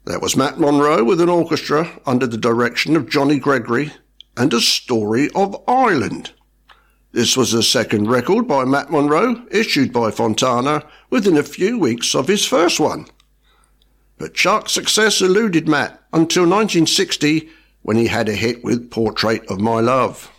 That was Matt Monro with an orchestra under the direction of Johnny Gregory and A Story of Ireland. This was the second record by Matt Monro, issued by Fontana within a few weeks of his first one. But Chuck's success eluded Matt until 1960, when he had a hit with Portrait of My Love.